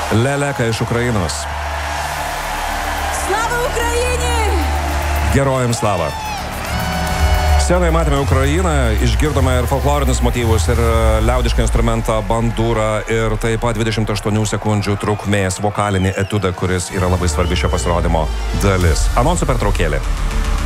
Leleka iš Ukrainos. Slava Ukraini! Gerojams slava. Scenoje matėme Ukrainą, išgirdome ir folklorinius motyvus, ir liaudišką instrumentą bandūrą, ir taip pat 28 sekundžių trukmės vokalinį etiudą, kuris yra labai svarbi šio pasirodymo dalis. Anonsų pertraukėlė.